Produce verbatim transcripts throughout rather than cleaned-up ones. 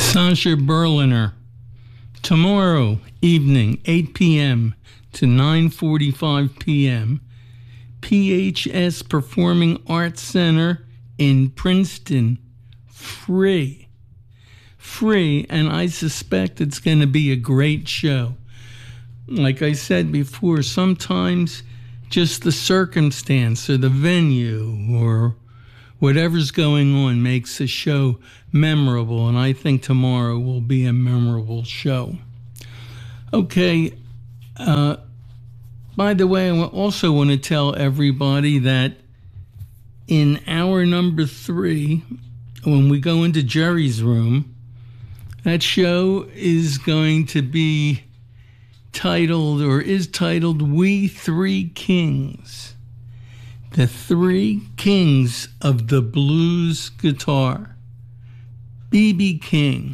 Sasha Berliner. Tomorrow evening, eight p.m. to nine forty-five p.m., P H S Performing Arts Center in Princeton. Free. Free, and I suspect it's going to be a great show. Like I said before, sometimes just the circumstance or the venue or whatever's going on makes a show memorable, and I think tomorrow will be a memorable show. Okay, uh, by the way, I also want to tell everybody that in hour number three, when we go into Jerry's room, that show is going to be titled, or is titled, We Three Kings. The three kings of the blues guitar. B B King,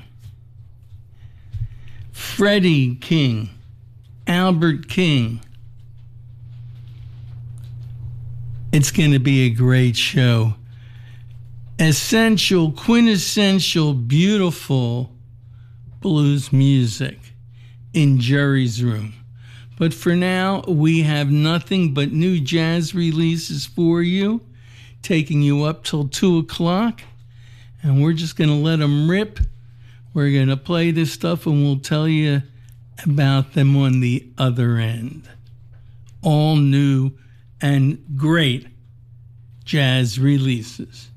Freddie King, Albert King. It's going to be a great show. Essential, quintessential, beautiful blues music in Jerry's room. But for now, we have nothing but new jazz releases for you, taking you up till two o'clock. And we're just going to let them rip. We're going to play this stuff and we'll tell you about them on the other end. All new and great jazz releases.